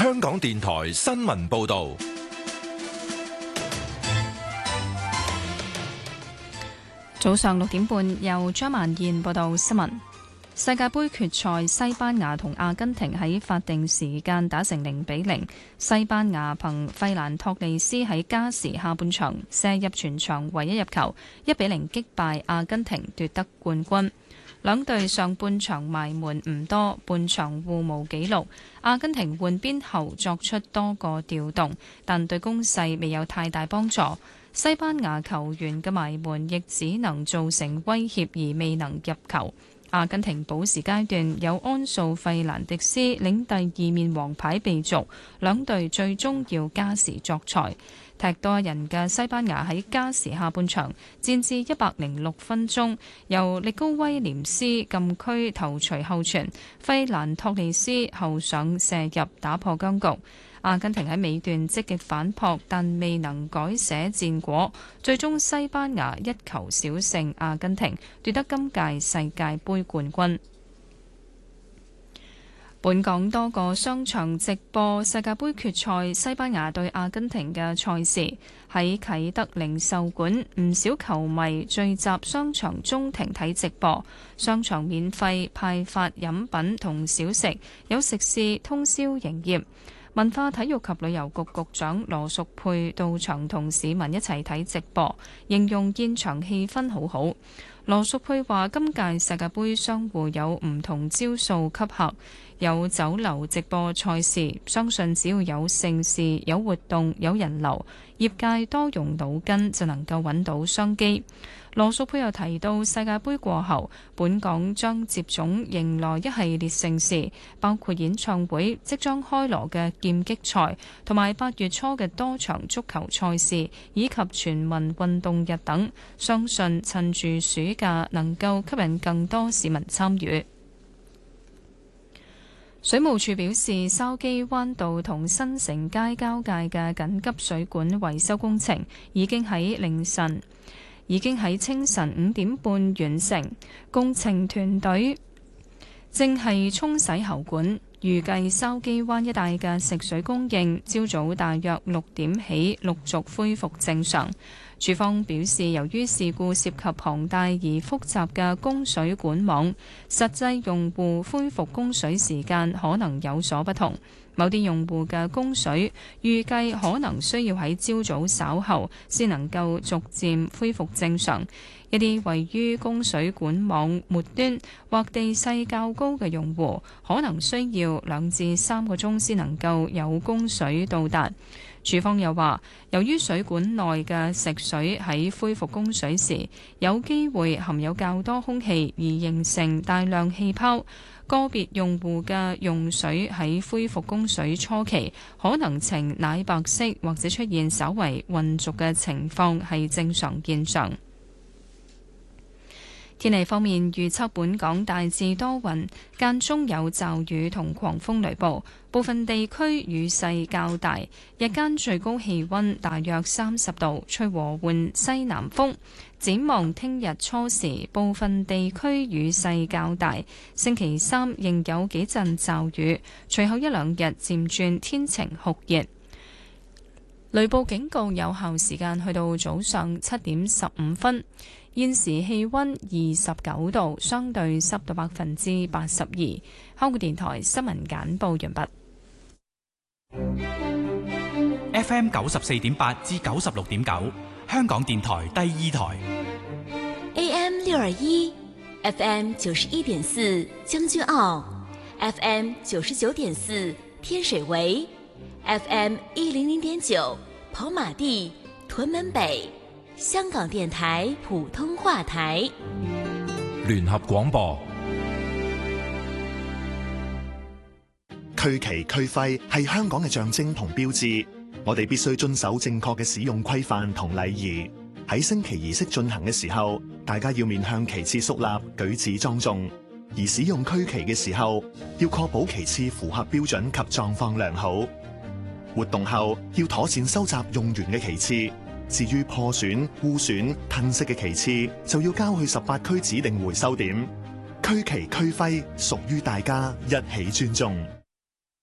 香港電台新聞報道。 早上6點半，由張曼燕報道新聞。世界盃決賽，西班牙同阿根廷喺法定時間打成0-0。西班牙憑費蘭托利斯喺加時下半場射入全場唯一入球，1-0擊敗阿根廷奪得冠軍。兩隊上半場埋門唔多，半場互無紀錄。阿根廷換邊後作出多個調動，但對攻勢未有太大幫助。西班牙球員嘅埋門亦只能造成威脅而未能入球。阿根廷補時階段有安素費蘭迪斯領第二面黃牌被逐，兩隊最終要加時作賽。踢多人嘅西班牙喺加時下半場戰至106分鐘，由力高威廉斯禁區頭槌後傳，費蘭托利斯後上射入打破僵局。阿根廷喺尾段積極反撲，但未能改寫戰果，最終西班牙1球小勝阿根廷，奪得今屆世界盃冠軍。本港多個商場直播世界盃決賽西班牙對阿根廷嘅賽事。喺啟德零售館，唔少球迷聚集商場中庭睇直播，商場免費派發飲品同小食，有食肆通宵營業。文化體育及旅遊局局長羅淑佩到場同市民一齊睇直播，形容現場氣氛好好。羅淑佩話：今屆世界盃商戶有唔同招數吸客，有酒樓直播賽事，相信只要有盛事、有活動、有人流，業界多用腦筋就能夠揾到商機。羅淑佩又提到，世界盃過後，本港將接踵迎來一系列盛事，包括演唱會、即將開鑼嘅劍擊賽，同埋8月初嘅多場足球賽事，以及全民運動日等。相信趁住暑假能夠吸引更多市民參與。水務署表示，筲箕灣道同新城街交界嘅緊急水管維修工程已經喺清晨5點半完成，工程團隊正係沖洗喉管，預計筲箕灣一帶嘅食水供應朝早大約6點起陸續恢復正常。署方表示，由於事故涉及龐大而複雜嘅供水管網，實際用戶恢復供水時間可能有所不同。某啲用戶嘅供水預計可能需要喺朝早稍後先能夠逐漸恢復正常。一啲位於供水管網末端或地勢較高嘅用戶，可能需要2至3個鐘先能夠有供水到達。署方又話，由於水管內嘅食水喺恢復供水時有機會含有較多空氣而形成大量氣泡，個別用戶嘅用水喺恢復供水初期可能呈奶白色或者出現稍為混濁嘅情況，係正常現象。天氣方面，預測本港大致多雲，間中有驟雨同狂風雷暴，部分地區雨勢較大。日間最高氣溫大約30度，吹和緩西南風。展望聽日初時，部分地區雨勢較大。星期三仍有幾陣驟雨，隨後1-2日漸轉天晴酷熱。雷暴警告有效時間去到早上7點15分。現時氣溫29度，相對濕度82%。香港電台新聞簡報完畢。FM 94.8至96.9，香港電台第2台。 AM 621 FM 91.4將軍澳 FM 99.4天水圍 FM 100.9跑馬地屯門北，香港電台普通話台。 聯合廣播。 區旗區徽係香港嘅象徵同標誌，我哋必須遵守正確嘅使用規範同禮儀。喺升旗儀式進行嘅時候，大家要面向旗幟肅立，舉止莊重。而使用區旗嘅時候，要確保旗幟符合標準及狀況良好。活動後要妥善收集用完嘅旗幟。至於破損、污損、褪色嘅旗幟，就要交去18區指定回收點。區旗區徽屬於大家，一起尊重。